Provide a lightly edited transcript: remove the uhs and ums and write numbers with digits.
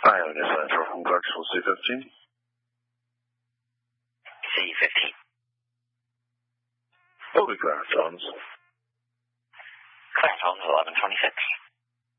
Ionis Central from Clarksville, C15. C15. What we Clarence Homes? Clarence Homes, 1126.